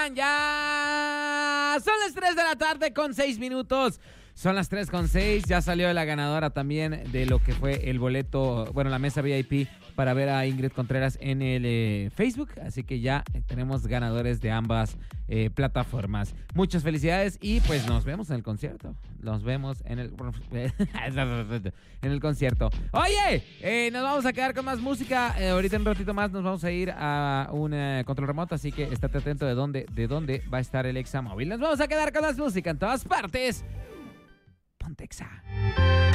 Ya son las 3 de la tarde con 6 minutos. Son las 3:06. Ya salió la ganadora también de lo que fue el boleto, bueno, la mesa VIP para ver a Ingrid Contreras en el Facebook. Así que ya tenemos ganadores de ambas plataformas. Muchas felicidades y pues nos vemos en el concierto. Nos vemos en el en el concierto. Oye, nos vamos a quedar con más música. Ahorita en un ratito más nos vamos a ir a un control remoto, así que estate atento de dónde va a estar el Examóvil. Nos vamos a quedar con más música en todas partes. Ponte Exa.